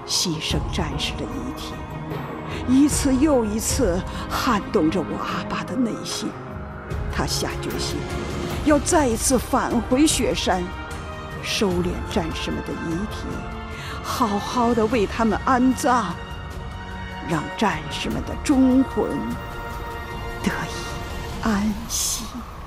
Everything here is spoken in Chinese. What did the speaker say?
牺牲战士的遗体，一次又一次撼动着我阿爸的内心。他下决心要再一次返回雪山，收敛战士们的遗体，好好的为他们安葬，让战士们的忠魂得以安息。